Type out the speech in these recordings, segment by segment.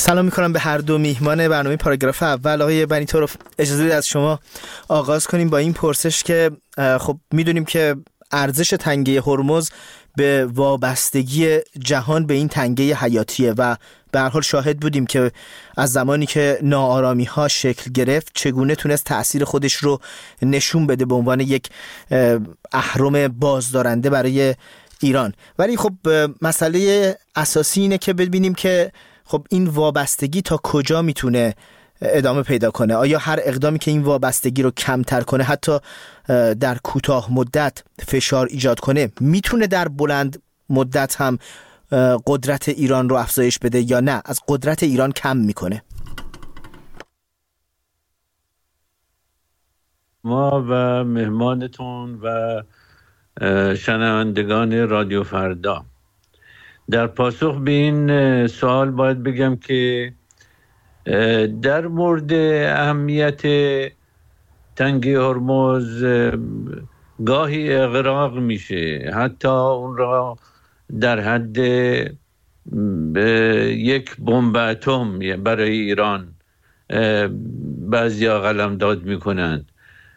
سلام میکنم به هر دو میهمان برنامه پاراگراف اول. آقای بنی‌طرف، اجازه بدید از شما آغاز کنیم با این پرسش که خب میدونیم که ارزش تنگه هرمز به وابستگی جهان به این تنگه حیاتیه و به هر حال شاهد بودیم که از زمانی که ناآرامی ها شکل گرفت چگونه تونست تأثیر خودش رو نشون بده به عنوان یک اهرم بازدارنده برای ایران. ولی خب مسئله اساسی اینه که ببینیم که خب این وابستگی تا کجا میتونه ادامه پیدا کنه. آیا هر اقدامی که این وابستگی رو کمتر کنه، حتی در کوتاه مدت فشار ایجاد کنه، میتونه در بلند مدت هم قدرت ایران رو افزایش بده یا نه از قدرت ایران کم میکنه؟ ما و مهمانتون و شنوندگان رادیو فردا، در پاسخ به این سوال باید بگم که در مورد اهمیت تنگه هرمز گاهی اغراق میشه، حتی اون را در حد یک بمب اتم برای ایران بعضیا قلمداد میکنند.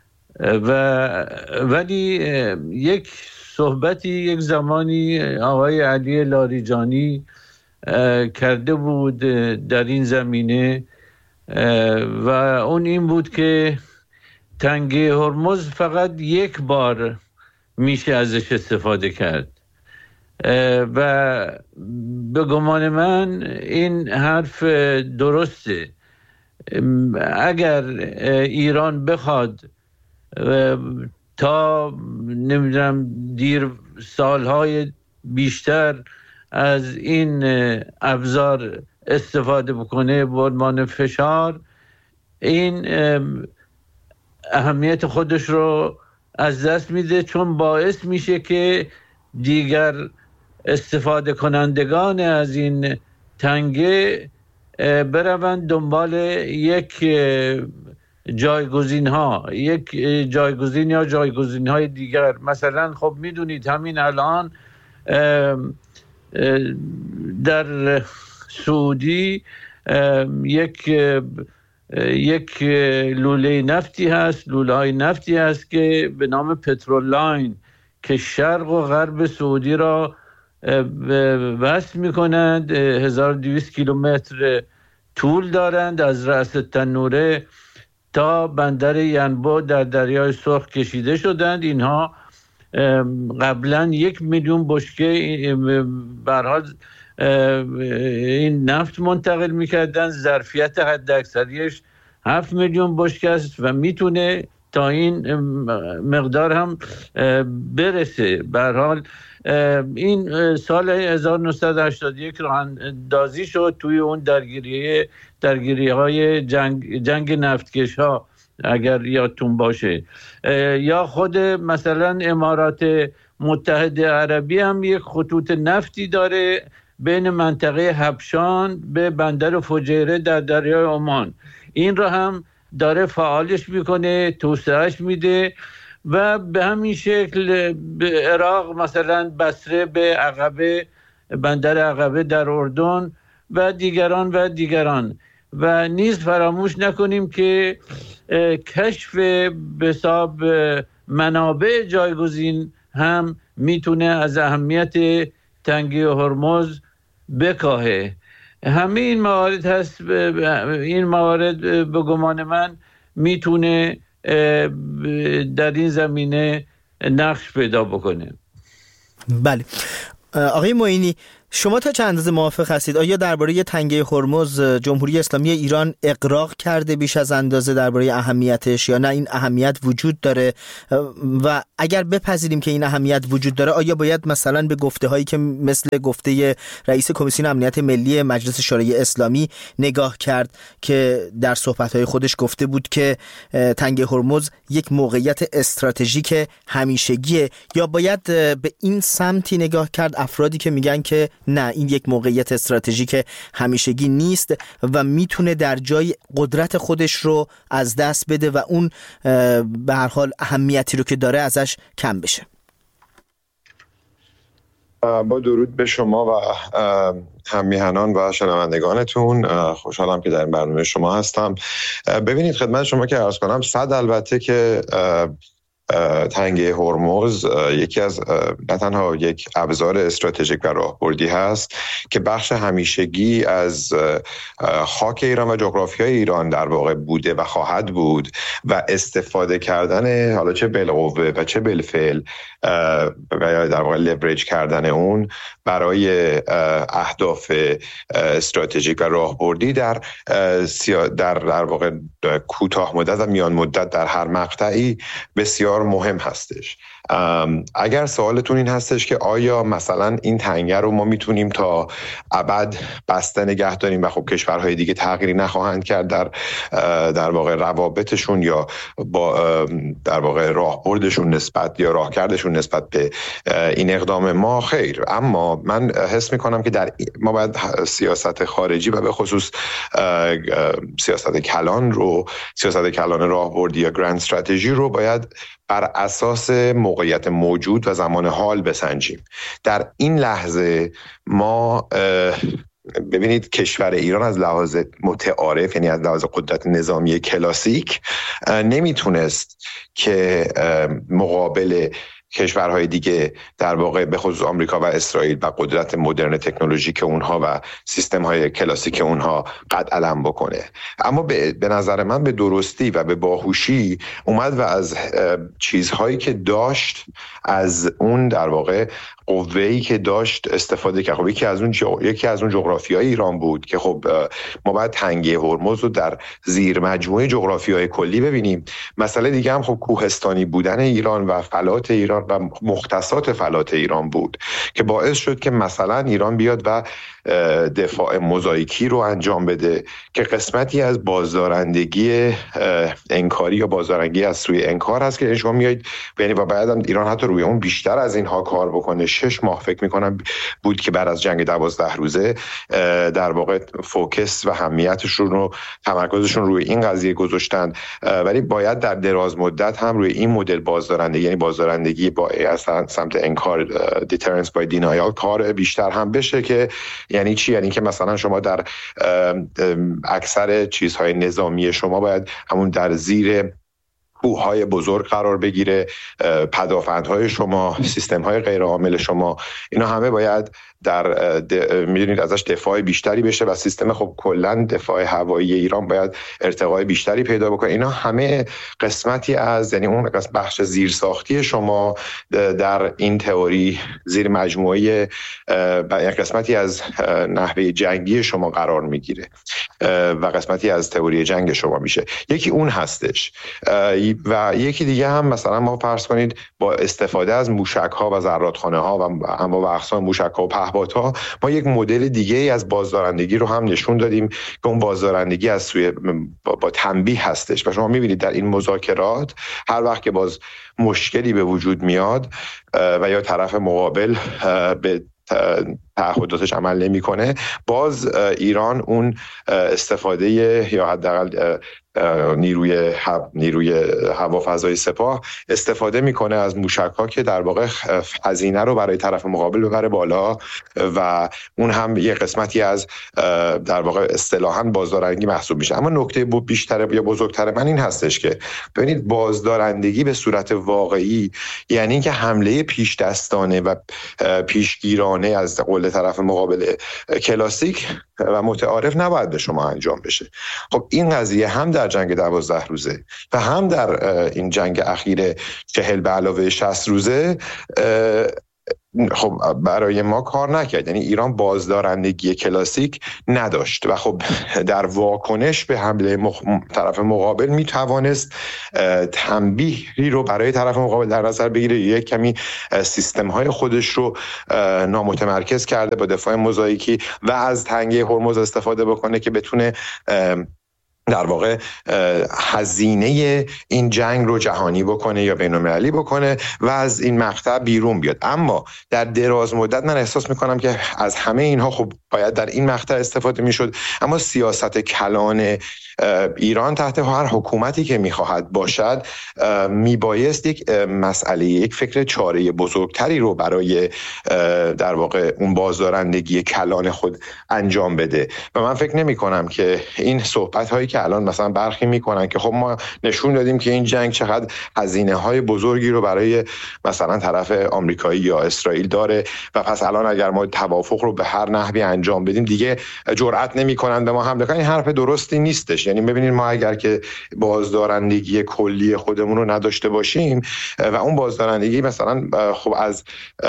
ولی یک صحبتی یک زمانی آقای علی لاریجانی کرده بود در این زمینه و اون این بود که تنگه هرمز فقط یک بار میشه ازش استفاده کرد و به گمان من این حرف درسته. اگر ایران بخواد تا نمیدونم دیر سالهای بیشتر از این ابزار استفاده بکنه به عنوان فشار، این اهمیت خودش رو از دست میده، چون باعث میشه که دیگر استفاده کنندگان از این تنگه بروند دنبال یک جایگزین یا جایگزین های دیگر. مثلا خب میدونید همین الان در سعودی یک لوله نفتی هست که به نام پترول لاین که شرق و غرب سعودی را وصل میکنند. 1200 کیلومتر طول دارند، از رأس تنوره تا بندر ینبع در دریای سرخ کشیده شدند. اینها قبلا 1 میلیون بشکه به هر حال این نفت منتقل میکردن. ظرفیت حداکثریش 7 میلیون بشکه است و میتونه تا این مقدار هم برسه. به هر حال این سال 1981 راه اندازی شد توی اون درگیری‌های جنگ نفتکش ها، اگر یادتون باشه. یا خود مثلا امارات متحده عربی هم یک خطوط نفتی داره بین منطقه حبشان به بندر فجیره در دریای عمان. این را هم داره فعالش میکنه، توسعهش میده و به همین شکل به عراق مثلا بصره به عقبه، بندر عقبه در اردن و دیگران. و نیز فراموش نکنیم که کشف به حساب منابع جایگزین هم میتونه از اهمیت تنگه هرمز بکاهه. همه این موارد هست. این موارد به گمان من میتونه در این زمینه نقش پیدا بکنه. بله آقای معینی، شما تا چند اندازه موافق هستید؟ آیا درباره تنگه هرمز جمهوری اسلامی ایران اغراق کرده بیش از اندازه درباره اهمیتش یا نه این اهمیت وجود داره؟ و اگر بپذیریم که این اهمیت وجود داره، آیا باید مثلا به گفته هایی که مثل گفته رئیس کمیسیون امنیت ملی مجلس شورای اسلامی نگاه کرد که در صحبت های خودش گفته بود که تنگه هرمز یک موقعیت استراتژیک همیشگیه، یا باید به این سمتی نگاه کرد افرادی که میگن که نه، این یک موقعیت استراتژیک همیشگی نیست و میتونه در جای قدرت خودش رو از دست بده و اون به هر حال اهمیتی رو که داره ازش کم بشه؟ با درود به شما و هم‌میهنان و شنوندگانتون، خوشحالم که در این برنامه شما هستم. ببینید خدمت شما که عرض کنم، البته که تنگه هرمز یکی از نه تنها یک ابزار استراتژیک و راهبردی هست که بخش همیشگی از خاک ایران و جغرافیای ایران در واقع بوده و خواهد بود و استفاده کردن حالا چه بالقوه و چه بالفعل و در واقع لورج کردن اون برای اهداف استراتژیک و راهبردی در واقع کوتاه مدت و میان مدت در هر مقطعی بسیار مهم هستش. اگر سوالتون این هستش که آیا مثلا این تنگه رو ما میتونیم تا ابد بسته نگه داریم و خب کشورهای دیگه تغییری نخواهند کرد در واقع روابطشون یا با در واقع راهبردشون نسبت یا راهکردشون نسبت به این اقدام ما؟ خیر. اما من حس میکنم که ما باید سیاست خارجی و به خصوص سیاست کلان راهبردی یا گراند استراتژی رو باید بر اساس موقعیت موجود و زمان حال بسنجیم. در این لحظه ما ببینید کشور ایران از لحاظ متعارف، یعنی از لحاظ قدرت نظامی کلاسیک، نمیتونست که مقابل کشورهای دیگه در واقع به خصوص آمریکا و اسرائیل و قدرت مدرن تکنولوژیک اونها و سیستم‌های کلاسیک اونها قد علم بکنه. اما به نظر من به درستی و به باهوشی اومد و از چیزهایی که داشت، از اون در واقع قوه‌ای که داشت استفاده کرد. خب یکی از اون جغرافیای ایران بود که خب ما باید تنگه هرمز رو در زیر مجموعه جغرافیای کلی ببینیم. مسئله دیگه هم خب کوهستانی بودن ایران و فلات ایران و مختصات فلات ایران بود که باعث شد که مثلا ایران بیاد و دفاع موزاییکی رو انجام بده که قسمتی از بازدارندگی انکاری یا بازدارندگی از سوی انکار هست که شما میایید یعنی و بعدم ایران حتی روی اون بیشتر از اینها کار بکنه. 6 ماه فکر میکنم بود که بعد از جنگ 12 روزه در واقع فوکس و همیتشون رو تمرکزشون روی این قضیه گذاشتن، ولی باید در دراز مدت هم روی این مدل بازدارندگی، یعنی بازدارندگی با اصلا سمت انکار، deterrence by denial، کار بیشتر هم بشه. که یعنی چی؟ یعنی که مثلا شما در اکثر چیزهای نظامی شما باید همون در زیر کوههای بزرگ قرار بگیره، پدافندهای شما، سیستم‌های غیرعامل شما، اینا همه باید میدونید ازش دفاع بیشتری بشه و سیستم خب کلا دفاع هوایی ایران باید ارتقای بیشتری پیدا بکنه. اینا همه قسمتی از، یعنی اون بخش زیرساختی شما در این تئوری زیر مجموعه قسمتی از نحوه جنگی شما قرار میگیره و قسمتی از تئوری جنگ شما میشه. یکی اون هستش و یکی دیگه هم مثلا ما فرض کنید با استفاده از موشک‌ها و زرادخانه‌ها و انواع و اقسام موشک‌ها و پهپادها ما یک مدل دیگه ای از بازدارندگی رو هم نشون دادیم که اون بازدارندگی از سوی با تنبیه هستش. و شما می‌بینید در این مذاکرات هر وقت که باز مشکلی به وجود میاد و یا طرف مقابل به تعهداتش عمل نمیکنه، باز ایران اون استفاده یا حداقل نیروی هوافضای سپاه استفاده میکنه از موشک‌ها که در واقع هزینه رو برای طرف مقابل ببره بالا و اون هم یه قسمتی از در واقع اصطلاحاً بازدارندگی محسوب میشه. اما نکته بیشتر یا بزرگتر من این هستش که ببینید بازدارندگی به صورت واقعی یعنی که حمله پیش دستانه و پیشگیرانه از قول طرف مقابل کلاسیک و متعارف نباید به شما انجام بشه. خب این قضیه هم در جنگ 12 روزه و هم در این جنگ اخیر 40+60 روزه خب برای ما کار نکرد. یعنی ایران بازدارندگی کلاسیک نداشت و خب در واکنش به حمله طرف مقابل میتوانست تنبیهی رو برای طرف مقابل در نظر بگیره، یک کمی سیستم‌های خودش رو نامتمرکز کرده با دفاع موزاییکی و از تنگه هرمز استفاده بکنه که بتونه در واقع هزینه این جنگ رو جهانی بکنه یا بین‌المللی بکنه و از این مقطع بیرون بیاد. اما در دراز مدت من احساس میکنم که از همه اینها خب باید در این مقطع استفاده میشد، اما سیاست کلان ایران تحت هر حکومتی که میخواهد باشد میبایست یک مسئله، یک فکر چاره بزرگتری رو برای در واقع اون بازدارندگی کلان خود انجام بده. و من فکر نمی کنم که این صحبت هایی که الان مثلا برخی میکنن که خب ما نشون دادیم که این جنگ چقدر هزینه های بزرگی رو برای مثلا طرف آمریکایی یا اسرائیل داره و پس الان اگر ما توافق رو به هر نحوی انجام بدیم دیگه جرئت نمیکنن به ما حمله کنن، این حرف درستی نیستش. یعنی ببینید ما اگر که بازدارندگی کلی خودمون رو نداشته باشیم و اون بازدارندگی مثلا خب از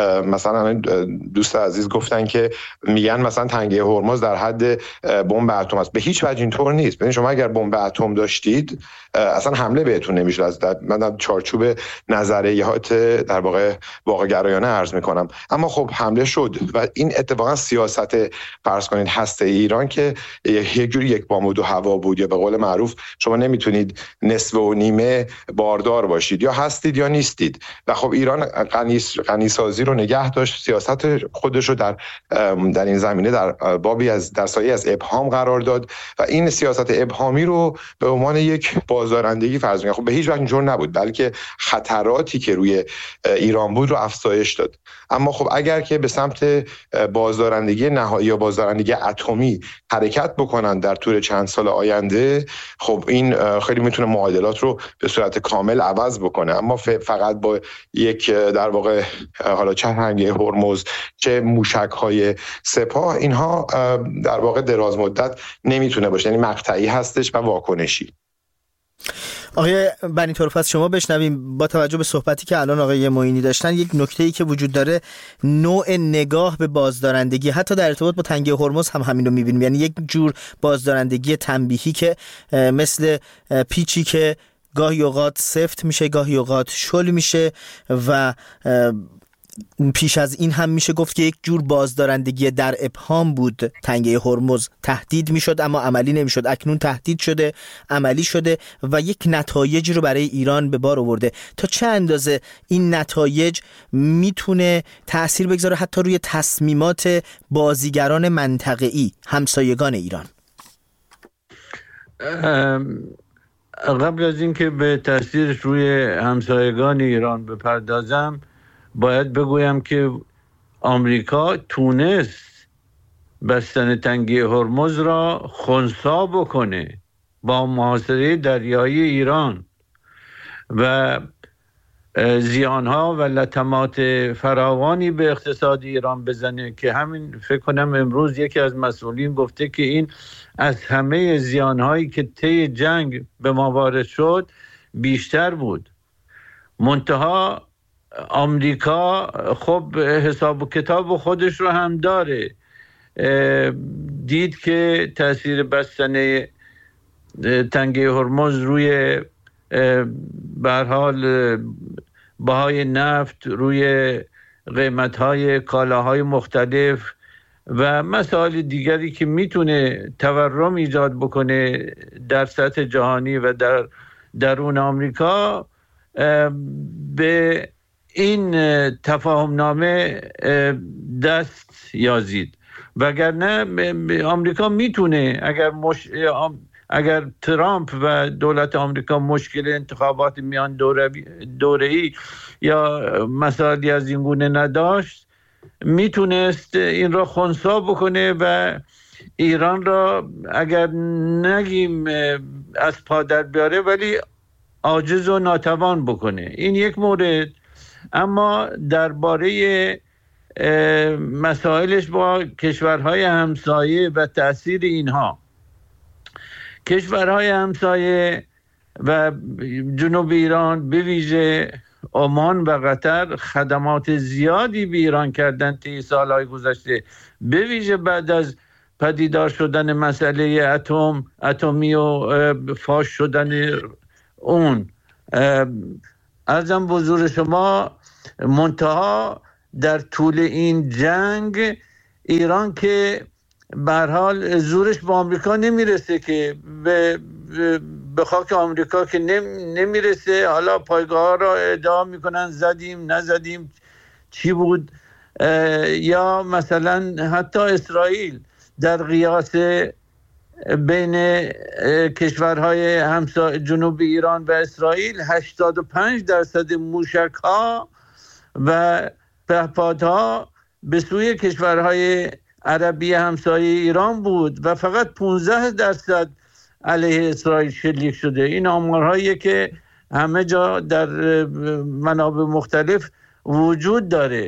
مثلا دوست عزیز گفتن که میگن مثلا تنگه هرمز در حد بمب اتم است، به هیچ وجه اینطور نیست. ببین شما اگر بمب اتم داشتید اصلا حمله بهتون نمیشد. از من چارچوب نظریات در واقع واقع‌گرایانه عرض میکنم، اما خب حمله شد و این اتفاقا سیاست فرض کنید هسته ایران که یک جوری یک بام و دو هوا بود، یا به قول معروف شما نمیتونید نصف و نیمه باردار باشید، یا هستید یا نیستید. و خب ایران غنی سازی رو نگه داشت، سیاست خودش رو در این زمینه در بابی در سایه از ابهام قرار داد و این سیاست ابهامی رو به عنوان یک بازدارندگی فرض می‌کنه. خب به هیچ وجه اینجور نبود، بلکه خطراتی که روی ایران بود رو افزایش داد. اما خب اگر که به سمت بازدارندگی نهایی یا بازدارندگی اتمی حرکت بکنن در طول چند سال آینده، خب این خیلی میتونه معادلات رو به صورت کامل عوض بکنه. اما فقط با یک در واقع حالا چه تنگه هرمز چه موشک‌های سپاه، اینها در واقع دراز مدت نمیتونه باشه، یعنی مقطعی هستش و واکنشی. آقای بنی طرفه از شما بشنویم. با توجه به صحبتی که الان آقای معینی داشتن، یک نکته‌ای که وجود داره نوع نگاه به بازدارندگی، حتی در ارتباط با تنگه هرمز هم همین رو می‌بینیم، یعنی یک جور بازدارندگی تنبیهی که مثل پیچی که گاهی اوقات سفت میشه گاهی اوقات شل میشه و پیش از این هم میشه گفت که یک جور بازدارندگی در ابهام بود. تنگه هرمز تهدید میشد اما عملی نمیشد، اکنون تهدید شده، عملی شده و یک نتایجی رو برای ایران به بار آورده. تا چه اندازه این نتایج میتونه تأثیر بگذاره حتی روی تصمیمات بازیگران منطقه‌ای همسایگان ایران؟ قبل از اینکه به تأثیرش روی همسایگان ایران بپردازم، باید بگویم که آمریکا تونست بستن تنگه هرمز را خنثی بکنه با محاصره دریایی ایران و زیانها و لطمات فراوانی به اقتصاد ایران بزنه که همین فکر کنم امروز یکی از مسئولین گفته که این از همه زیانهایی که طی جنگ به ما وارد شد بیشتر بود. منتها آمریکا خب حساب و کتاب خودش رو هم داره، دید که تأثیر بستن تنگه هرمز روی به هر حال بهای نفت، روی قیمت‌های کالاهای مختلف و مسائل دیگری که میتونه تورم ایجاد بکنه در سطح جهانی و در درون آمریکا، به این تفاهم نامه دست یازید. وگرنه آمریکا میتونه اگر ترامپ و دولت آمریکا مشکل انتخابات میان دوره‌ای یا مسائلی از این گونه نداشت، میتونست این را خنثی بکنه و ایران را اگر نگیم از پا در بیاره ولی عاجز و ناتوان بکنه. این یک مورد. اما درباره مسائلش با کشورهای همسایه و تأثیر اینها، کشورهای همسایه و جنوب ایران به ویژه عمان و قطر خدمات زیادی به ایران کردن طی سالهای گذشته، به ویژه بعد از پدیدار شدن مسئله اتمی و فاش شدن اون. عرضم به حضور شما، منتها در طول این جنگ ایران که به هر حال زورش با آمریکا نمیرسه که به به خاک آمریکا که نمیرسه. حالا پایگاه ها را ادعا میکنن زدیم نزدیم چی بود. یا مثلا حتی اسرائیل در قیاس بین کشورهای همسایه جنوب ایران و اسرائیل 85% موشک ها و پهپادها به سوی کشورهای عربی همسایه ایران بود و فقط 15% علیه اسرائیل شلیک شده. این آمارهایی که همه جا در منابع مختلف وجود داره.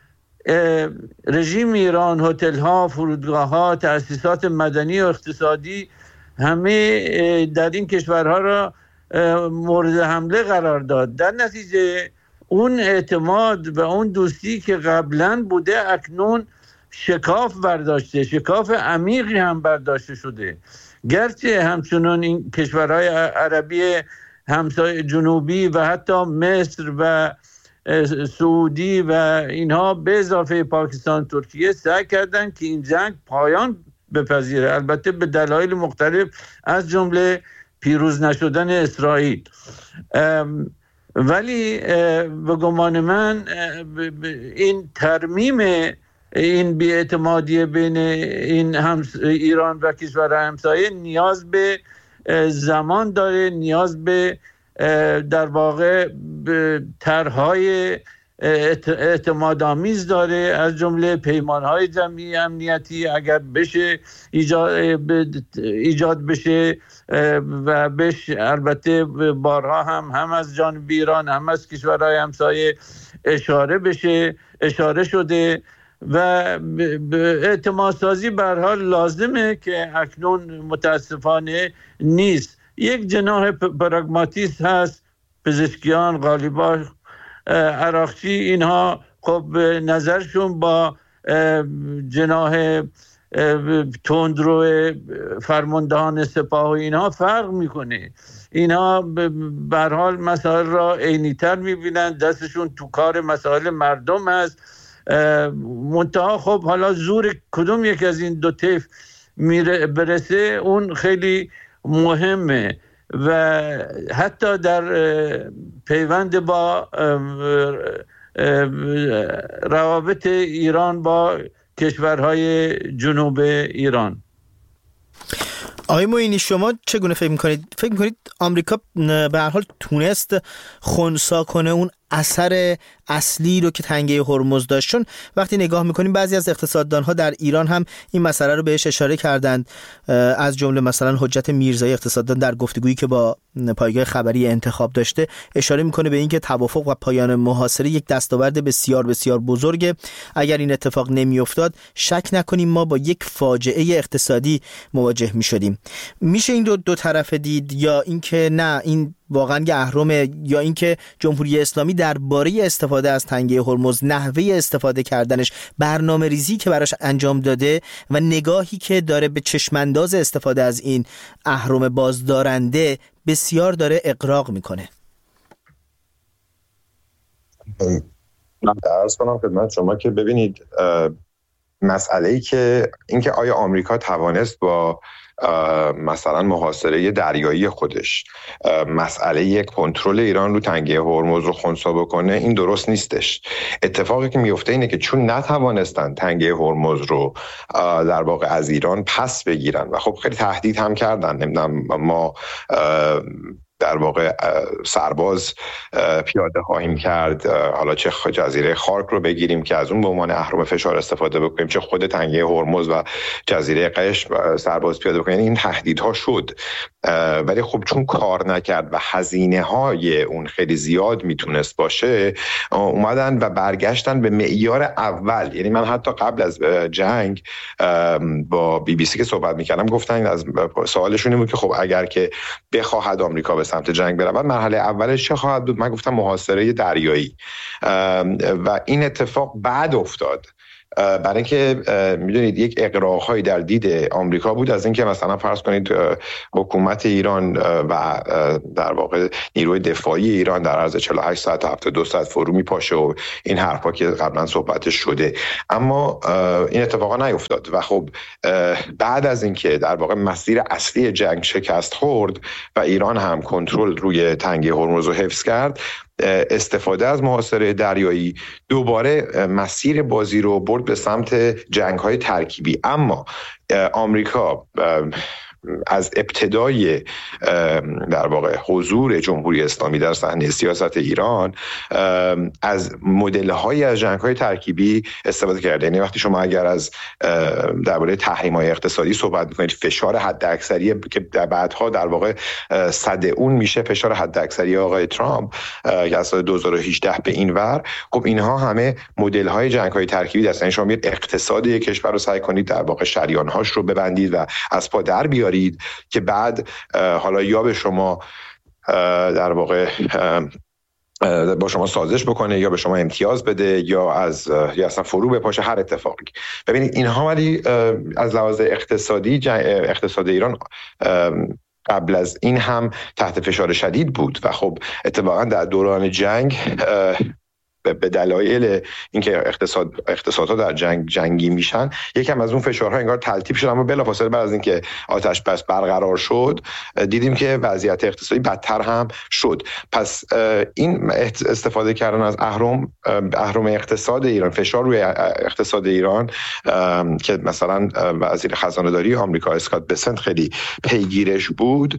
رژیم ایران، هتل ها، فرودگاه ها، تأسیسات مدنی و اقتصادی همه در این کشورها را مورد حمله قرار داد. در نتیجه اون اعتماد و اون دوستی که قبلا بوده اکنون شکاف برداشته، شکاف عمیقی هم برداشته شده. گرچه همچنان این کشورهای عربی همسایه جنوبی و حتی مصر و سعودی و اینها به اضافه پاکستان، ترکیه سعی کردن که این جنگ پایان بپذیره، البته به دلایل مختلف از جمله پیروز نشدن اسرائیل. ولی به گمان من این ترمیم این بی‌اعتمادی بین این ایران و کشور همسایه نیاز به زمان داره، نیاز به در واقع طرح‌های اعتمادآمیز داره، از جمله پیمان‌های جمعی امنیتی اگر بشه ایجاد بشه و بشه البته بارها هم از جانب ایران هم از کشورهای همسایه اشاره شده و اعتمادسازی به هر حال لازمه که اکنون متاسفانه نیست. یک جناح پراگماتیست هست، پزشکیان، غالیباف، عراقچی، اینها خب نظرشون با جناح تندرو فرماندهان سپاه و اینها فرق میکنه. اینها به هر حال مسائل را عینی‌تر میبینن، دستشون تو کار مسائل مردم هست. منتها خب حالا زور کدوم یک از این دو طیف برسه اون خیلی مهمه و حتی در پیوند با روابط ایران با کشورهای جنوب ایران. آقای معینی شما چگونه فکر میکنید؟ فکر میکنید آمریکا به هر حال تونست خنثی کنه اون اثر اصلی رو که تنگه هرمز داشت؟ چون وقتی نگاه میکنیم بعضی از اقتصاددانها در ایران هم این مسئله رو بهش اشاره کردند، از جمله مثلا حجت میرزایی اقتصاددان در گفتگویی که با پایگاه خبری انتخاب داشته اشاره میکنه به اینکه توافق و پایان محاصره یک دستاورد بسیار بسیار بزرگه. اگر این اتفاق نمیافتاد شک نکنیم ما با یک فاجعه اقتصادی مواجه میشدیم. میشه این دو طرف دید یا اینکه نه این واقعا یه اهرمه، یا اینکه جمهوری اسلامی درباره استفاده از تنگه هرمز، نحوه استفاده کردنش، برنامه‌ریزی که براش انجام داده و نگاهی که داره به چشمانداز استفاده از این اهرم بازدارنده بسیار داره اغراق میکنه؟ عرض کنم خدمت شما که ببینید مسئله‌ای که اینکه آیا آمریکا توانست با مثلا محاصره دریایی خودش مسئله کنترل ایران رو تنگه هرمز رو خنثی بکنه، این درست نیستش. اتفاقی که میفته اینه که چون نتوانستن تنگه هرمز رو در واقع از ایران پس بگیرن و خب خیلی تهدید هم کردن، نمیدونم ما در واقع سرباز پیاده خواهیم کرد، حالا چه جزیره خارک رو بگیریم که از اون به عنوان اهرم فشار استفاده بکنیم، چه خود تنگه هرمز و جزیره قشم سرباز پیاده بکنیم. این تهدیدها شد ولی خب چون کار نکرد و هزینه های اون خیلی زیاد میتونست باشه، اومدن و برگشتن به معیار اول. یعنی من حتی قبل از جنگ با BBC که صحبت میکردم گفتن، از سوالشون این بود که خب اگر که بخواهد آمریکا به سمت جنگ بره مرحله اولش چه خواهد بود؟ من گفتم محاصره دریایی و این اتفاق بعد افتاد. برای اینکه میدونید یک اغراق‌هایی در دید آمریکا بود از اینکه مثلا فرض کنید حکومت ایران و در واقع نیروی دفاعی ایران در عرض 48 ساعت تا 72 ساعت فرو میپاشه و این حرفا که قبلا صحبتش شده، اما این اتفاقا نیفتاد و خب بعد از اینکه در واقع مسیر اصلی جنگ شکست خورد و ایران هم کنترل روی تنگه هرمز رو حفظ کرد، استفاده از محاصره دریایی دوباره مسیر بازی رو برد به سمت جنگ‌های ترکیبی. اما آمریکا از ابتدای در واقع حضور جمهوری اسلامی در صحنه سیاست ایران از مدل‌های از جنگ‌های ترکیبی استفاده کرده. یعنی وقتی شما اگر از درباره تحریم‌های اقتصادی صحبت می‌کنید، فشار حداکثری که بعدها در واقع صد اون میشه فشار حداکثری آقای ترامپ که از سال 2018 به این ور، خب اینها همه مدل‌های جنگ‌های ترکیبی هستن. شما میاد اقتصاد یک کشور رو سعی کنید در واقع شریان‌هاش رو ببندید و از پا در بیارید که بعد حالا یا به شما در واقع با شما سازش بکنه یا به شما امتیاز بده یا اصلا فرو بپاشه، هر اتفاقی. ببینید اینها ولی از لحاظ اقتصادی اقتصاد ایران قبل از این هم تحت فشار شدید بود و خب اتفاقا در دوران جنگ به دلایل اینکه اقتصادها در جنگی میشن یکم از اون فشارها انگار تلتیب شد، اما بلافاصله بعد از اینکه آتش بس برقرار شد دیدیم که وضعیت اقتصادی بدتر هم شد. پس این استفاده کردن از اهرم اقتصاد ایران، فشار روی اقتصاد ایران که مثلا وزیر خزانه‌داری آمریکا اسکات بسنت خیلی پیگیرش بود،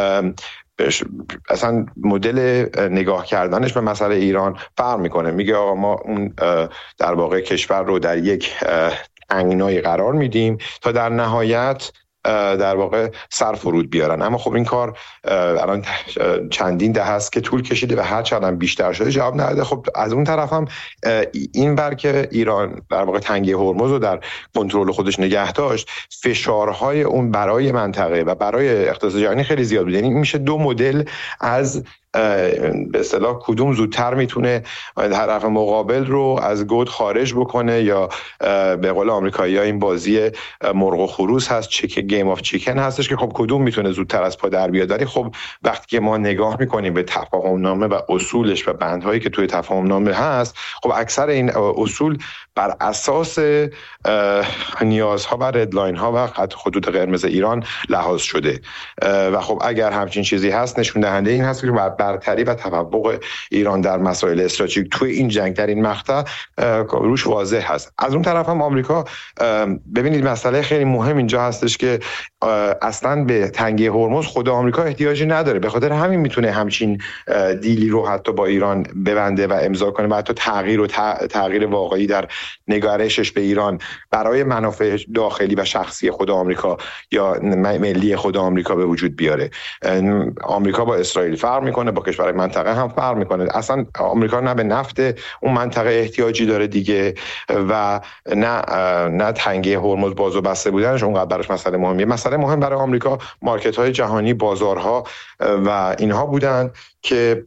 اصلا مدل نگاه کردنش به مسئله ایران فرق میکنه. میگه آقا ما اون در واقع کشور رو در یک تنگنایی قرار میدیم تا در نهایت در واقع سر فرود بیارن. اما خب این کار الان چندین دهه است که طول کشیده و هر چقدر بیشتر شده جواب نداده. خب از اون طرف هم این بر که ایران در واقع تنگه هرمز رو در کنترل خودش نگه داشت، فشارهای اون برای منطقه و برای اقتصاد جهانی خیلی زیاد بود. یعنی میشه دو مدل از به اصطلاح کدوم زودتر میتونه طرف مقابل رو از گود خارج بکنه، یا به قول آمریکایی‌ها این بازی مرغ و خروس هست، گیم آف چیکن هستش که خب کدوم میتونه زودتر از پا در بیاد. ولی خب وقتی که ما نگاه میکنیم به تفاهم نامه و اصولش و بندهایی که توی تفاهم نامه هست، خب اکثر این اصول بر اساس نیازها و ردلاین ها و خطوط قرمز ایران لحاظ شده و خب اگر همچین چیزی هست نشون دهنده این هست که برتری و تفوق ایران در مسائل استراتژیک توی این جنگ در این مقطع روش واضح هست. از اون طرف هم آمریکا، ببینید مسئله خیلی مهم اینجا هستش که اصلا به تنگه هرمز خود آمریکا احتیاجی نداره، به خاطر همین میتونه همچین دیلی رو حتی با ایران ببنده و امضا کنه و حتی تغییر واقعی در نگرشش به ایران برای منافع داخلی و شخصی خود آمریکا یا ملی خود آمریکا به وجود بیاره. آمریکا با اسرائیل فرق میکنه، با کشورهای منطقه هم فرق میکنه. اصلا آمریکا نه به نفت اون منطقه احتیاجی داره دیگه و نه تنگه هرمز باز و بسته بودنش اونقدر براش مسئله مهمیه. مسئله مهم برای آمریکا مارکت های جهانی، بازارها و اینها بودن که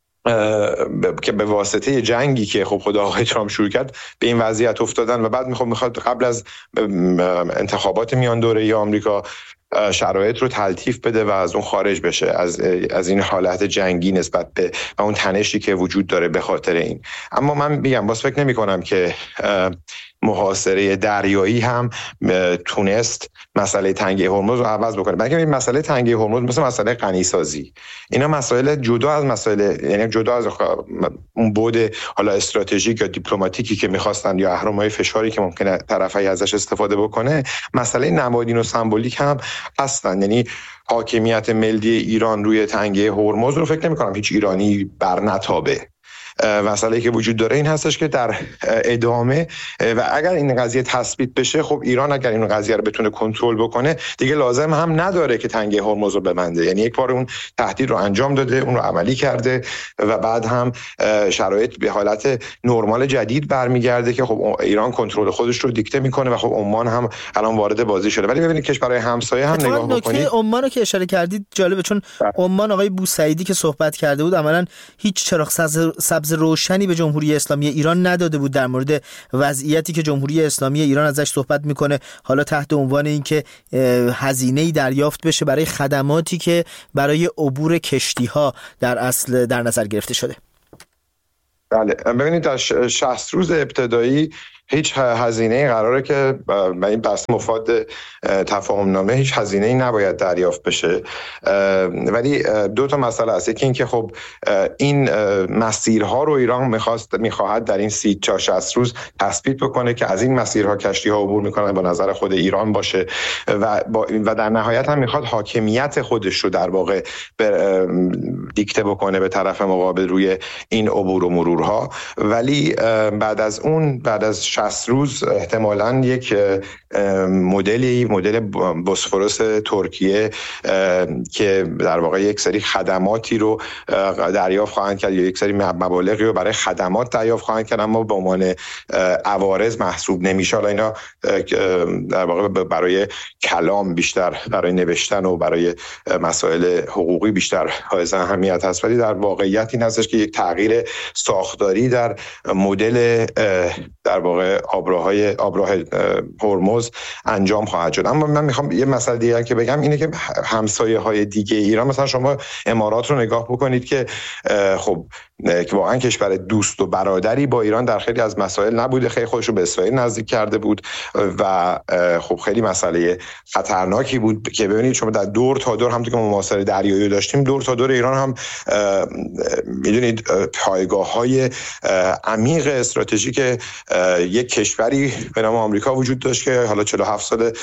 به واسطه جنگی که خب خدا آقای ترامپ شروع کرد به این وضعیت افتادن و بعد میخواد قبل از انتخابات میان دوره‌ای آمریکا شرایط رو تلطیف بده و از اون خارج بشه، از این حالت جنگی نسبت به اون تنشی که وجود داره به خاطر این. اما من میگم باز فکر نمی کنم که محاصره دریایی هم تونست مسئله تنگه هرمز رو عوض بکنه. بلکه این مسئله تنگه هرمز مثل مسئله غنیسازی، اینا مسائل جدا از مسئله، یعنی جدا از اون بود حالا استراتژیک یا دیپلماتیکی که می‌خواستن یا اهرم‌های فشاری که ممکنه طرفای ازش استفاده بکنه، مسئله نمادین و سمبولیک هم هستن. یعنی حاکمیت ملی ایران روی تنگه هرمز رو فکر نمی‌کنم هیچ ایرانی برنتابه. مسئله که وجود داره این هستش که در ادامه و اگر این قضیه تثبیت بشه، خب ایران اگر این قضیه رو بتونه کنترل بکنه دیگه لازم هم نداره که تنگه هرمز رو ببنده. یعنی یک بار اون تهدید رو انجام داده، اون رو عملی کرده و بعد هم شرایط به حالت نرمال جدید برمیگرده که خب ایران کنترل خودش رو دیکته میکنه و خب عمان هم الان وارد بازی شده. ولی ببینید کشورهای همسایه هم نگاه بکنید. عمان رو که اشاره کردید جالبه، چون عمان آقای بوسعیدی که صحبت کرده بود عملاً هیچ چراغ نبض روشنی به جمهوری اسلامی ایران نداده بود در مورد وضعیتی که جمهوری اسلامی ایران ازش صحبت میکنه، حالا تحت عنوان اینکه هزینه‌ای دریافت بشه برای خدماتی که برای عبور کشتی‌ها در اصل در نظر گرفته شده. بله، ببینید در 60 روز ابتدایی هیچ هزینه‌ای قراره که به این بحث مفاد تفاهم نامه هیچ هزینه‌ای نباید دریافت بشه، ولی دو تا مسئله هست. یکی این که خب این مسیرها رو ایران میخواهد در این 30 تا 60 روز تثبیت بکنه که از این مسیرها کشتی‌ها عبور میکنن با نظر خود ایران باشه و در نهایت هم میخواد حاکمیت خودش رو در واقع دیکته بکنه به طرف مقابل روی این عبور و مرورها. ولی بعد از 60 روز احتمالاً یک مدل بوسفورس ترکیه که در واقع یک سری خدماتی رو دریافت خواهند کرد یا یک سری مبالغی رو برای خدمات دریافت خواهند کرد، اما به عنوان عوارض محسوب نمیشه. حالا اینا در واقع برای کلام بیشتر، برای نوشتن و برای مسائل حقوقی بیشتر حائز اهمیت هست، ولی در واقعیت این هستش که یک تغییر ساختاری در مدل در واقع آبراه هرمز انجام خواهد شد. اما من میخوام یه مسئله دیگه که بگم اینه که همسایه‌های دیگه ایران، مثلا شما امارات رو نگاه بکنید که خب که واقعا کشور دوست و برادری با ایران در خیلی از مسائل نبوده، خیلی خودش رو به اسرائیل نزدیک کرده بود و خب خیلی مسئله خطرناکی بود که ببینید شما در دور تا دور همونطور که ما محاصره دریایی داشتیم، دور تا دور ایران هم میدونید پایگاه‌های عمیق استراتژیک یک کشوری به نام آمریکا وجود داشت که حالا 47 سال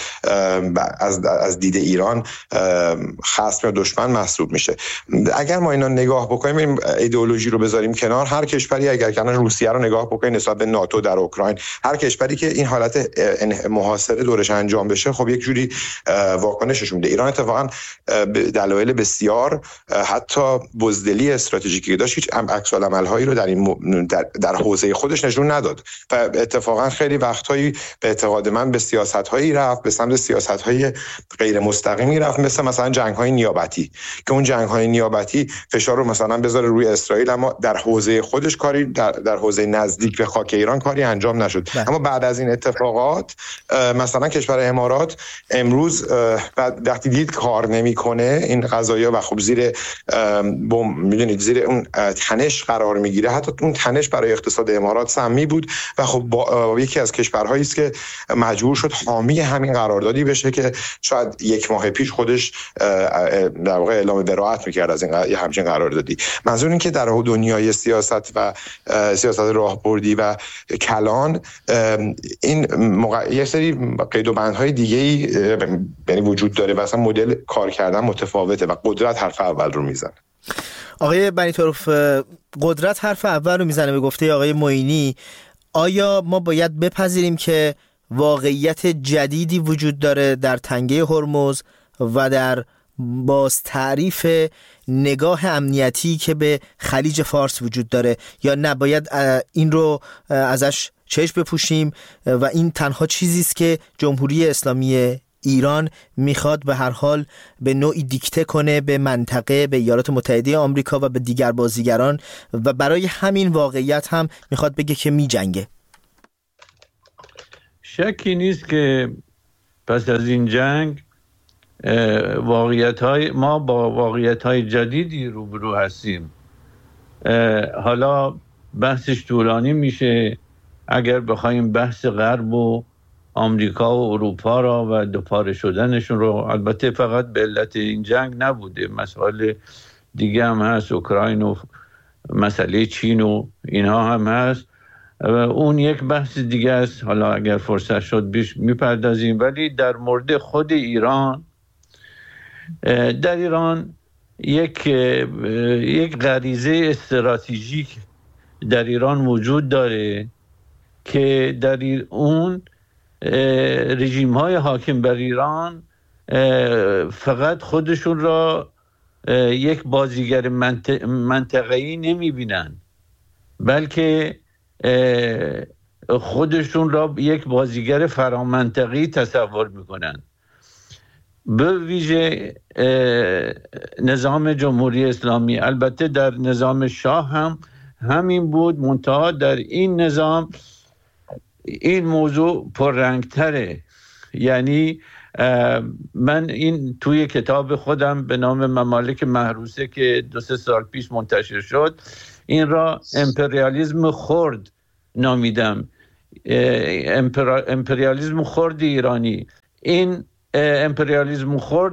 از دید ایران خصم و دشمن محسوب میشه. اگر ما اینا نگاه بکنیم، این ایدئولوژی رو بذاریم کنار، هر کشوری اگر کنار روسیه رو نگاه بکنیم نسبت به ناتو در اوکراین، هر کشوری که این حالت محاصره دورش انجام بشه خب یک جوری واکنشش میده. ایران اتفاقا دلایل بسیار حتی بزدلی استراتژیکی داشت، هیچ عکس العمل‌هایی رو در حوزه خودش نشون نداد و اتفاقا خیلی وقتایی به اعتقاد من به سیاست‌هایی رفت، به سمت سیاست‌های غیر مستقیمی رفت، مثلا جنگ‌های نیابتی که اون جنگ‌های نیابتی فشار رو مثلا بذاره روی اسرائیل، اما در حوزه خودش کاری، در حوزه نزدیک به خاک ایران کاری انجام نشد. اما بعد از این اتفاقات مثلا کشور امارات امروز وقتی دید کار نمی‌کنه این قضایا و خب زیر میدونید زیر اون تنش قرار میگیره، حتی اون تنش برای اقتصاد امارات سمی بود و خب یکی از کشورهایی است که مجبور شد حامی همین قراردادی بشه که شاید یک ماه پیش خودش در واقع اعلام براءت می‌کرد از این همچین قراردادی. منظور این که در دنیای سیاست و سیاست راهبردی و کلان این یه سری قید و بندهای دیگه‌ای یعنی وجود داره و اصلا مدل کار کردن متفاوته و قدرت حرف اول رو میزنه. آقای بنی طرف، قدرت حرف اول رو میزنه. به گفته آقای معینی، آیا ما باید بپذیریم که واقعیت جدیدی وجود داره در تنگه هرمز و در باز تعریف نگاه امنیتی که به خلیج فارس وجود داره، یا نباید این رو ازش چشم بپوشیم و این تنها چیزی است که جمهوری اسلامی ایران میخواد به هر حال به نوعی دیکته کنه به منطقه، به ایالات متحده آمریکا و به دیگر بازیگران، و برای همین واقعیت هم میخواد بگه که میجنگه؟ شکی نیست که پس از این جنگ ما با واقعیت‌های جدیدی روبرو هستیم. حالا بحثش طولانی میشه اگر بخوایم بحث غرب و آمریکا و اروپا را و دوپاره شدنشون رو، البته فقط به علت این جنگ نبوده، مسائل دیگه هم هست، اوکراین و مسئله چین و اینها هم هست، اون یک بحث دیگه است، حالا اگر فرصت شد بیش میپردازیم. ولی در مورد خود ایران، در ایران یک غریزه استراتژیک در ایران وجود داره که در اون رژیم‌های حاکم بر ایران فقط خودشون را یک بازیگر منطقه‌ای نمی‌بینن، بلکه خودشون را یک بازیگر فرامنطقه‌ای تصور می‌کنن. به ویژه نظام جمهوری اسلامی، البته در نظام شاه هم همین بود، منتها در این نظام این موضوع پررنگتره. یعنی من این توی کتاب خودم به نام ممالک محروسه که 2-3 سال پیش منتشر شد، این را امپریالیسم خرد نامیدم. امپریالیسم خرد ایرانی. این امپریالیسم خرد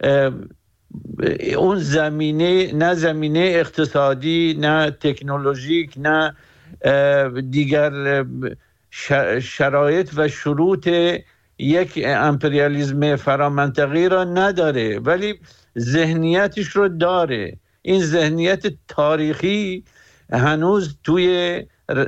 اون زمینه، نه زمینه اقتصادی، نه تکنولوژیک، نه دیگر شرایط و شروط یک امپریالیسم فرامنطقی را نداره، ولی ذهنیتش رو داره. این ذهنیت تاریخی هنوز توی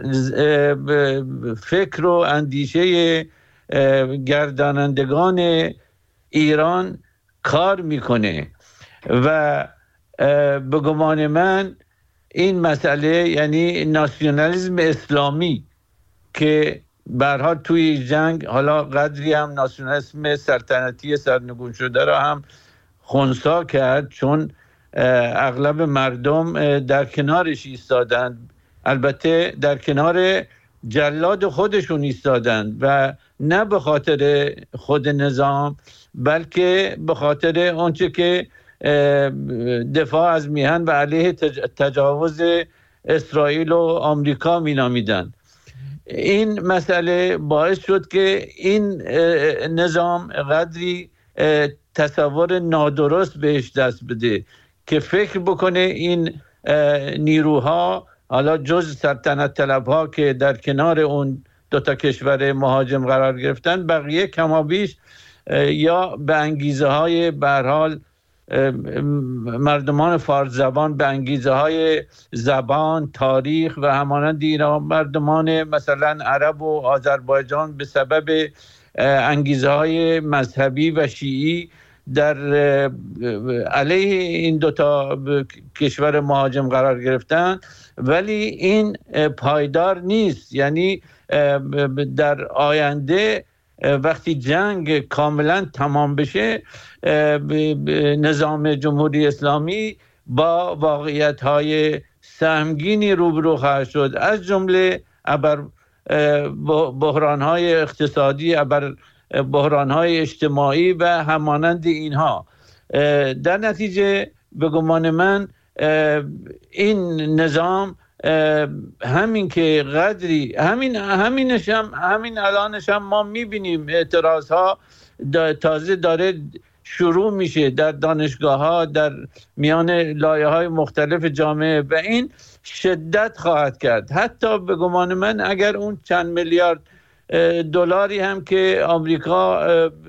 فکر و اندیشه گردانندگان ایران کار میکنه و به گمان من این مسئله، یعنی ناسیونالیسم اسلامی که به هر حال توی جنگ حالا قدری هم ناسیونالیسم سلطنتی سرنگون شده را هم خنثی کرد، چون اغلب مردم در کنارش ایستادند، البته در کنار جلاد خودشون ایستادند و نه به خاطر خود نظام، بلکه به خاطر اونچه که دفاع از میهن و علیه تجاوز اسرائیل و آمریکا می نامیدند. این مسئله باعث شد که این نظام قدری تصور نادرست بهش دست بده که فکر بکنه این نیروها، حالا جز سلطنت طلبها که در کنار اون 2 کشور مهاجم قرار گرفتن، بقیه کمابیش یا به انگیزه های به هر حال مردمان فارس زبان، به انگیزه های زبان، تاریخ و همانند اینا، مردمان مثلا عرب و آذربایجان به سبب انگیزه های مذهبی و شیعی در علیه این 2 کشور مهاجم قرار گرفتن، ولی این پایدار نیست. یعنی در آینده وقتی جنگ کاملا تمام بشه، نظام جمهوری اسلامی با واقعیت‌های سهمگینی روبرو خواهد شد، از جمله ابر بحران‌های اقتصادی، ابر بحران‌های اجتماعی و همانند اینها. در نتیجه به گمان من این نظام همین که قدری همین الانش هم ما میبینیم اعتراض ها تازه داره شروع میشه در دانشگاه ها، در میان لایه های مختلف جامعه، و این شدت خواهد کرد. حتی به گمان من اگر اون چند میلیارد دلاری هم که آمریکا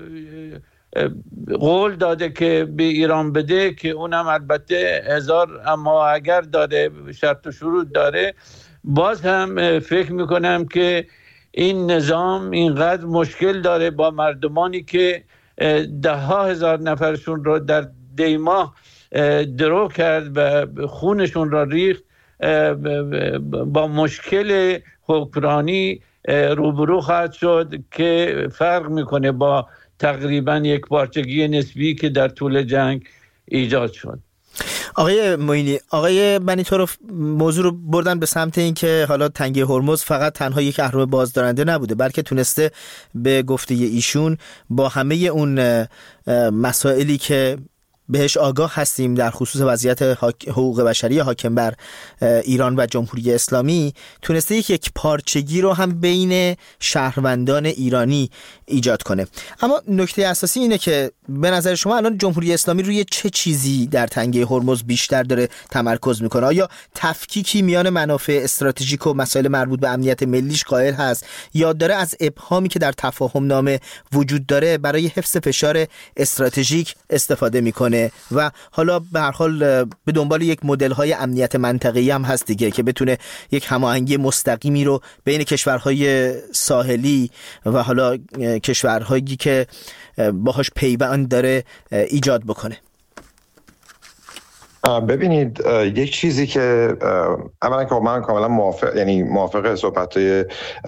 قول داده که به ایران بده، که اونم البته 1000 اما اگر داره، شرط و شروط داره، باز هم فکر میکنم که این نظام اینقدر مشکل داره با مردمانی که 10,000 نفرشون رو در دیماه درو کرد و خونشون را ریخت، با مشکل حکمرانی روبرو خواهد شد که فرق میکنه با تقریبا یک پارچگی نسبی که در طول جنگ ایجاد شد. آقای معینی، آقای بنی‌طرف موضوع رو بردن به سمت این که حالا تنگه هرمز فقط تنها یک اهرم بازدارنده نبوده، بلکه تونسته به گفته ایشون با همه اون مسائلی که بهش آگاه هستیم در خصوص وضعیت حقوق بشری حاکم بر ایران و جمهوری اسلامی، تونسته یک پارچگی رو هم بین شهروندان ایرانی ایجاد کنه. اما نکته اساسی اینه که به نظر شما الان جمهوری اسلامی روی چه چیزی در تنگه هرمز بیشتر داره تمرکز میکنه؟ آیا تفکیکی میان منافع استراتژیک و مسائل مربوط به امنیت ملیش قائل هست، یا داره از ابهامی که در تفاهم نامه وجود داره برای حفظ فشار استراتژیک استفاده میکنه و حالا به هر حال به دنبال یک مدل‌های امنیت منطقه‌ای هم هست دیگه که بتونه یک هماهنگی مستقیمی رو بین کشورهای ساحلی و حالا کشورهایی که باهاش پیوند داره ایجاد بکنه؟ ببینید یک چیزی که اولا که من کاملا موافق صحبت‌های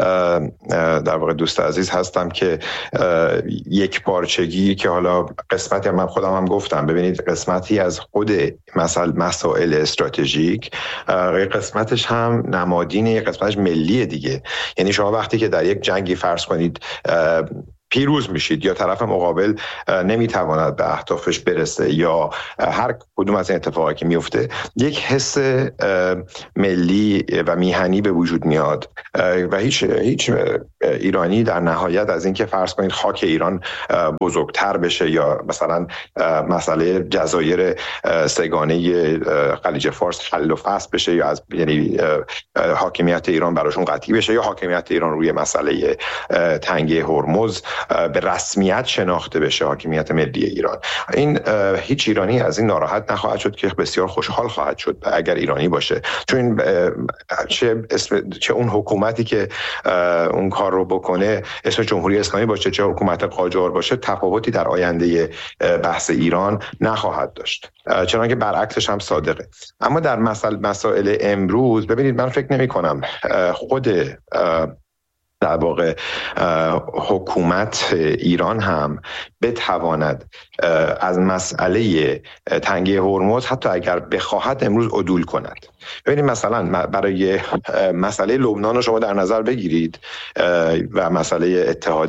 در واقع دوست عزیز هستم که یک پارچگی که حالا قسمتی من خودم هم گفتم، ببینید قسمتی از خود مسائل استراتژیک قسمتش هم نمادینه، قسمتش ملیه دیگه. یعنی شما وقتی که در یک جنگی فرض کنید پیروز میشید یا طرف مقابل نمیتواند به اهدافش برسه یا هر کدوم از این اتفاقاتی که میفته، یک حس ملی و میهنی به وجود میاد و هیچ ایرانی در نهایت از اینکه فرض کنید خاک ایران بزرگتر بشه یا مثلا مسئله جزایر سگانه خلیج فارس حل و فصل بشه یا از یعنی حاکمیت ایران براشون قطعی بشه یا حاکمیت ایران روی مسئله تنگه هرمز به رسمیت شناخته بشه، حاکمیت ملی ایران. این هیچ ایرانی از این ناراحت نخواهد شد که بسیار خوشحال خواهد شد اگر ایرانی باشه، چون چه اون حکومتی که اون کار رو بکنه اسم جمهوری اسلامی باشه چه حکومت قاجار باشه، تفاوتی در آینده بحث ایران نخواهد داشت، چنانکه برعکسش هم صادقه. اما در مسائل امروز ببینید، من فکر نمی کنم خود در واقع حکومت ایران هم بتواند از مسئله تنگه هرمز حتی اگر بخواهد امروز عدول کند. ببینید مثلا برای مسئله لبنان رو شما در نظر بگیرید و مسئله اتحاد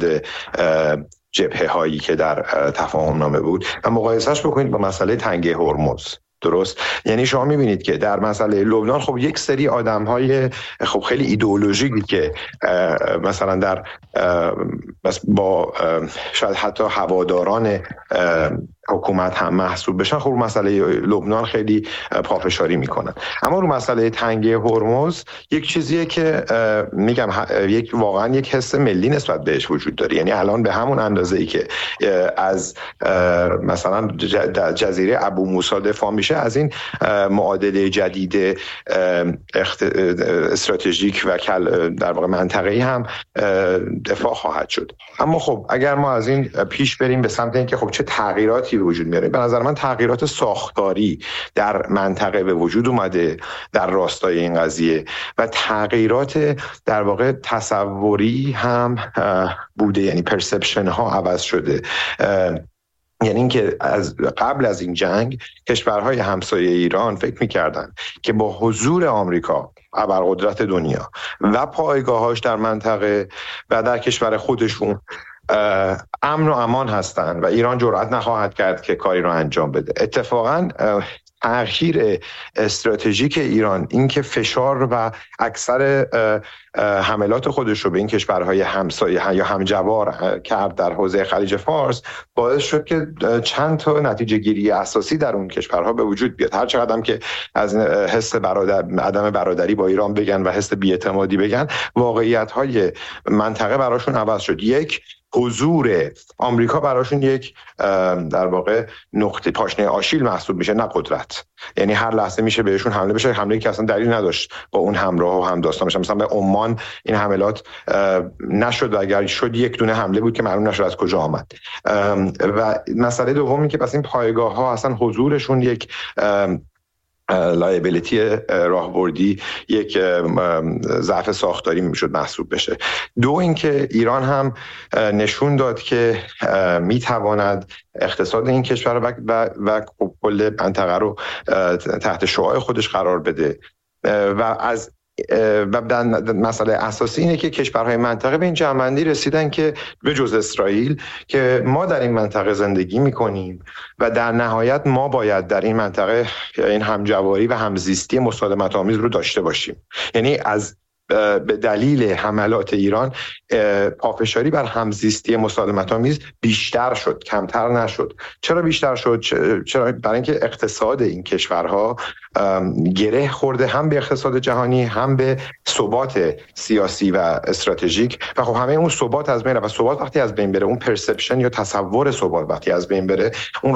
جبهه هایی که در تفاهم نامه بود و مقایسهش بکنید با مسئله تنگه هرمز. درست؟ یعنی شما میبینید که در مسئله لبنان خب یک سری آدم‌های خب خیلی ایدئولوژیکی که مثلا در با شاید حتی هواداران حکومت هم محسوب بشن، خب مسئله لبنان خیلی پافشاری میکنن. اما رو مسئله تنگه هرمز یک چیزیه که میگم واقعا یک حس ملی نسبت بهش وجود داره. یعنی الان به همون اندازه‌ای که از مثلا جزیره ابو موسی دفاع میشه، از این معادله جدید استراتژیک و در واقع منطقه‌ای هم دفاع خواهد شد. اما خب اگر ما از این پیش بریم به سمت اینکه خب چه تغییراتی به وجود میاره، به نظر من تغییرات ساختاری در منطقه به وجود اومده در راستای این قضیه و تغییرات در واقع تصوری هم بوده، یعنی پرسپشن ها عوض شده. یعنی اینکه قبل از این جنگ کشورهای همسایه ایران فکر می‌کردن که با حضور آمریکا ابرقدرت دنیا و پایگاهاش در منطقه و در کشور خودشون امن و امان هستن و ایران جرأت نخواهد کرد که کاری رو انجام بده. اتفاقاً تأخیر استراتژیک ایران، این که فشار و اکثر حملات خودش رو به این کشورهای همسایه یا همجوار کرد در حوزه خلیج فارس، باعث شد که چند تا نتیجه گیری اساسی در اون کشورها به وجود بیاد. هر چقدر که از حس عدم برادری با ایران بگن و حس بی‌اعتمادی بگن، واقعیت‌های منطقه براشون عوض شد. یک، حضور آمریکا براشون یک در واقع نقطه پاشنه آشیل محسوب میشه، نه قدرت. یعنی هر لحظه میشه بهشون حمله بشه، حمله‌ای که اصلا دلیل نداشت با اون همراه و همداستان بشه. مثلا به عمان این حملات نشد و اگر شد یک دونه حمله بود که معلوم نشد از کجا آمد. و مسئله دومی که پس این پایگاه‌ها اصلا حضورشون یک لایبیلیتی راهبردی، یک ضعف ساختاری میشد محسوب بشه. دو، اینکه ایران هم نشون داد که میتواند اقتصاد این کشور و کل منطقه رو تحت شعاع خودش قرار بده و مسئله اساسی اینه که کشورهای منطقه به این جمع‌بندی رسیدن که به جز اسرائیل که ما در این منطقه زندگی میکنیم و در نهایت ما باید در این منطقه این همجواری و همزیستی مسالمت آمیز رو داشته باشیم. یعنی از به دلیل حملات ایران پافشاری بر همزیستی مسالمت آمیز بیشتر شد، کمتر نشد. چرا بیشتر شد؟ چرا؟ برای اینکه اقتصاد این کشورها گره خورده هم به اقتصاد جهانی، هم به ثبات سیاسی و استراتژیک و خب همه اون ثبات از بین رفت. و ثبات وقتی از بین بره، اون پرسپشن یا تصور ثبات وقتی از بین بره، اون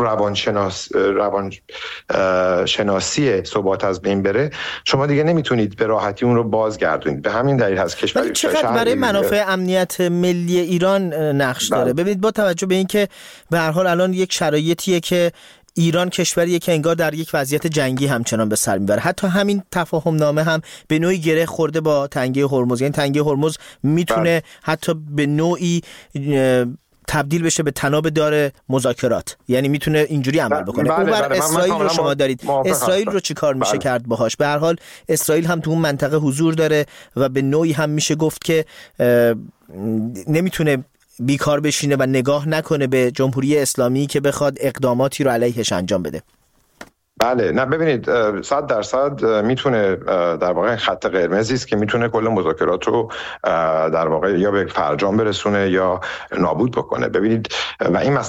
روانشناسی ثبات از بین بره، شما دیگه نمیتونید به راحتی اون رو بازگردونید. به همین دلیل هست کشور چقدر برای منافع امنیت ملی ایران نقش داره. ببینید با توجه به اینکه به هر حال الان یک شرایطیه که ایران کشوریه که انگار در یک وضعیت جنگی همچنان به سر میبره. حتی همین تفاهم نامه هم به نوعی گره خورده با تنگه هرمز. یعنی تنگه هرمز میتونه حتی به نوعی تبدیل بشه به تناب دار مذاکرات، یعنی میتونه اینجوری عمل بکنه. اونور اسرائیل رو شما دارید، اسرائیل رو چی کار میشه کرد باهاش؟ به هر حال اسرائیل هم تو اون منطقه حضور داره و به نوعی هم میشه گفت که نمیتونه بیکار بشینه و نگاه نکنه به جمهوری اسلامی که بخواد اقداماتی رو علیهش انجام بده. بله، نه ببینید 100% میتونه در واقع خط قرمزی است که میتونه کل مذاکرات رو در واقع یا به فرجام برسونه یا نابود بکنه. ببینید و این